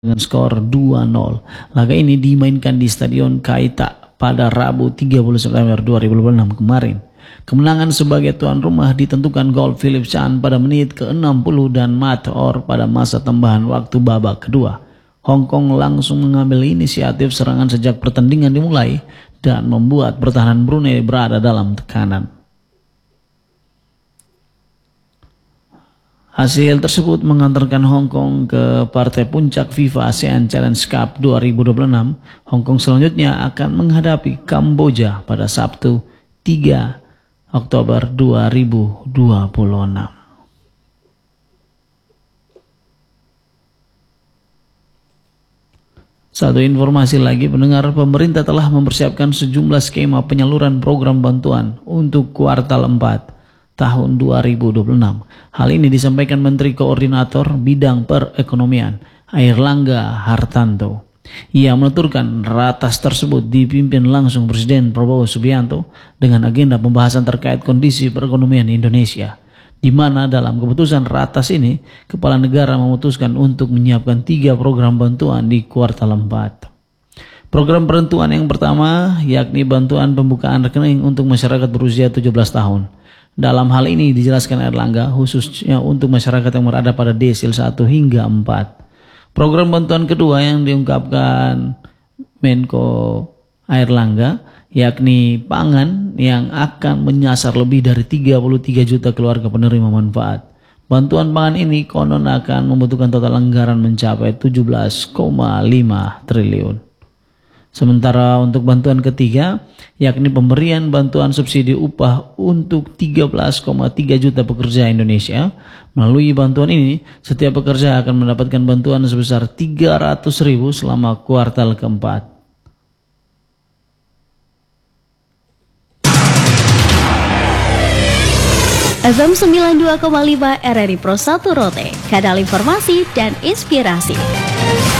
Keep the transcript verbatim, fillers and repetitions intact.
dengan skor dua nol. Laga ini dimainkan di Stadion Kaita pada Rabu tiga puluh September dua ribu dua puluh enam kemarin. Kemenangan sebagai tuan rumah ditentukan gol Philip Chan pada menit ke enam puluh dan Matt Orr pada masa tambahan waktu babak kedua. Hong Kong langsung mengambil inisiatif serangan sejak pertandingan dimulai dan membuat pertahanan Brunei berada dalam tekanan. Hasil tersebut mengantarkan Hong Kong ke partai puncak FIFA ASEAN Challenge Cup dua ribu dua puluh enam. Hong Kong selanjutnya akan menghadapi Kamboja pada Sabtu tiga Oktober dua ribu dua puluh enam. Satu informasi lagi, pendengar, pemerintah telah mempersiapkan sejumlah skema penyaluran program bantuan untuk kuartal empat tahun dua ribu dua puluh enam. Hal ini disampaikan Menteri Koordinator Bidang Perekonomian Airlangga Hartarto. Ia menuturkan ratas tersebut dipimpin langsung Presiden Prabowo Subianto dengan agenda pembahasan terkait kondisi perekonomian Indonesia, di mana dalam keputusan ratas ini kepala negara memutuskan untuk menyiapkan tiga program bantuan di kuartal empat. Program bantuan yang pertama yakni bantuan pembukaan rekening untuk masyarakat berusia tujuh belas tahun. Dalam hal ini dijelaskan Airlangga khususnya untuk masyarakat yang berada pada desil satu hingga empat. Program bantuan kedua yang diungkapkan Menko Airlangga yakni pangan yang akan menyasar lebih dari tiga puluh tiga juta keluarga penerima manfaat. Bantuan pangan ini konon akan membutuhkan total anggaran mencapai tujuh belas koma lima triliun. Sementara untuk bantuan ketiga, yakni pemberian bantuan subsidi upah untuk tiga belas koma tiga juta pekerja Indonesia. Melalui bantuan ini, setiap pekerja akan mendapatkan bantuan sebesar tiga ratus ribu selama kuartal keempat. F M sembilan puluh dua koma lima R R I Pro satu Rote, kanal informasi dan inspirasi.